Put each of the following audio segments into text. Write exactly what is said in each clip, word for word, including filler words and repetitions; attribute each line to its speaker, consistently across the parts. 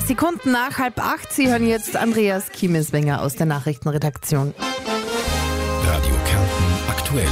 Speaker 1: Sekunden nach halb acht. Sie hören jetzt Andreas Kiemeswenger aus der Nachrichtenredaktion.
Speaker 2: Radio Kärnten aktuell.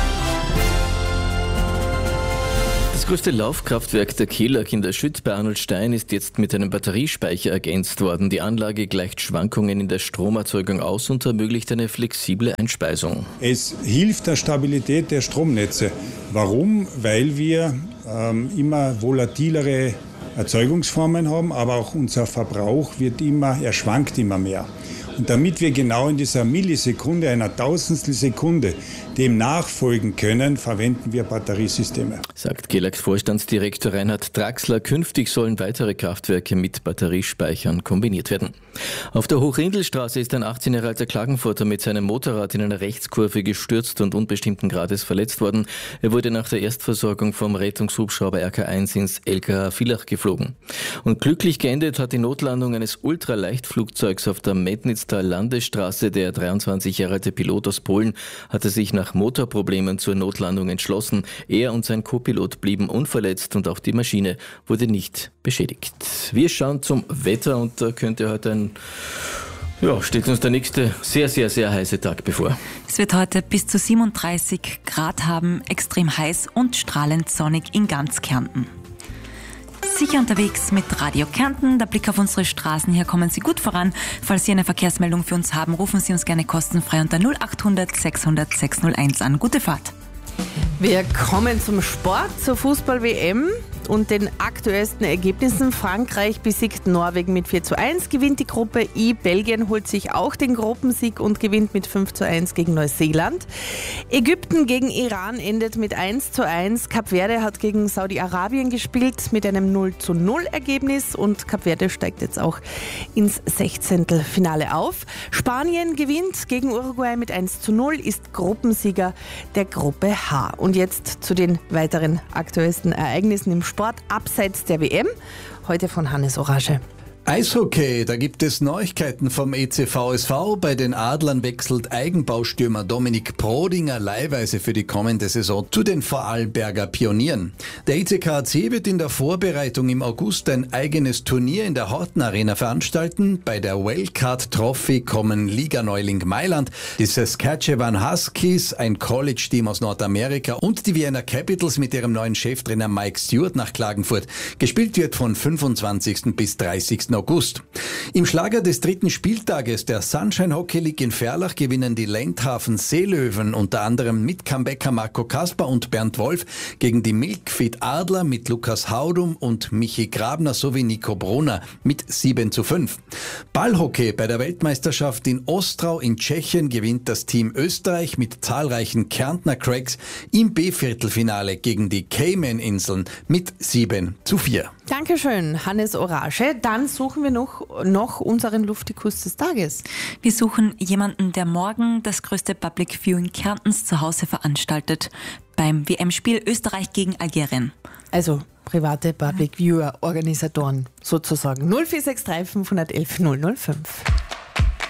Speaker 3: Das größte Laufkraftwerk der Kelag in der Schütt bei Arnoldstein ist jetzt mit einem Batteriespeicher ergänzt worden. Die Anlage gleicht Schwankungen in der Stromerzeugung aus und ermöglicht eine flexible Einspeisung.
Speaker 4: Es hilft der Stabilität der Stromnetze. Warum? Weil wir ähm, immer volatilere Erzeugungsformen haben, aber auch unser Verbrauch wird immer, er schwankt immer mehr. Und damit wir genau in dieser Millisekunde, einer Tausendstel Sekunde, dem nachfolgen können, verwenden wir Batteriesysteme.
Speaker 3: Sagt Kelags Vorstandsdirektor Reinhard Traxler. Künftig sollen weitere Kraftwerke mit Batteriespeichern kombiniert werden. Auf der Hochrindelstraße ist ein achtzehn Jahre alter Klagenfurter mit seinem Motorrad in einer Rechtskurve gestürzt und unbestimmten Grades verletzt worden. Er wurde nach der Erstversorgung vom Rettungshubschrauber R K eins ins L K H Villach geflogen. Und glücklich geendet hat die Notlandung eines Ultraleichtflugzeugs auf der Metnitztal-Landesstraße. Der dreiundzwanzig Jahre alte Pilot aus Polen hatte sich nach Motorproblemen zur Notlandung entschlossen. Er und sein Co-Pilot blieben unverletzt und auch die Maschine wurde nicht beschädigt. Wir schauen zum Wetter und da könnte heute ein Ja, steht uns der nächste sehr, sehr, sehr heiße Tag bevor.
Speaker 5: Es wird heute bis zu siebenunddreißig Grad haben, extrem heiß und strahlend sonnig in ganz Kärnten. Sicher unterwegs mit Radio Kärnten. Der Blick auf unsere Straßen. Hier kommen Sie gut voran. Falls Sie eine Verkehrsmeldung für uns haben, rufen Sie uns gerne kostenfrei unter null acht hundert sechshundert sechshunderteins an. Gute Fahrt.
Speaker 1: Wir kommen zum Sport, zur Fußball-W M und den aktuellsten Ergebnissen. Frankreich besiegt Norwegen mit vier zu eins, gewinnt die Gruppe I. Belgien holt sich auch den Gruppensieg und gewinnt mit fünf zu eins gegen Neuseeland. Ägypten gegen Iran endet mit eins zu eins. Kap Verde hat gegen Saudi-Arabien gespielt mit einem null zu null Ergebnis und Kap Verde steigt jetzt auch ins Sechzehntelfinale auf. Spanien gewinnt gegen Uruguay mit eins zu null, ist Gruppensieger der Gruppe H. Und jetzt zu den weiteren aktuellsten Ereignissen im Sport abseits der W M. Heute von Hannes Orage.
Speaker 6: Eishockey, da gibt es Neuigkeiten vom E C V S V. Bei den Adlern wechselt Eigenbaustürmer Dominik Prodinger leihweise für die kommende Saison zu den Vorarlberger Pionieren. Der I C K A C wird in der Vorbereitung im August ein eigenes Turnier in der Horten Arena veranstalten. Bei der Wildcard Trophy kommen Liga-Neuling Mailand, die Saskatchewan Huskies, ein College-Team aus Nordamerika und die Vienna Capitals mit ihrem neuen Cheftrainer Mike Stewart nach Klagenfurt. Gespielt wird von fünfundzwanzigsten bis dreißigsten August. Im Schlager des dritten Spieltages der Sunshine Hockey League in Ferlach gewinnen die Lendhafen Seelöwen unter anderem mit Comebacker Marco Kasper und Bernd Wolf gegen die Milkfeed Adler mit Lukas Haudum und Michi Grabner sowie Nico Brunner mit sieben zu fünf. Ballhockey bei der Weltmeisterschaft in Ostrau in Tschechien gewinnt das Team Österreich mit zahlreichen Kärntner Cracks im B-Viertelfinale gegen die Cayman-Inseln mit sieben zu vier.
Speaker 1: Dankeschön, Hannes Orage. Dann suchen wir noch, noch unseren Luftikus des Tages.
Speaker 5: Wir suchen jemanden, der morgen das größte Public Viewing Kärntens zu Hause veranstaltet. Beim W M-Spiel Österreich gegen Algerien.
Speaker 1: Also private Public Viewer Organisatoren sozusagen. null vier sechs drei fünf eins eins null null fünf.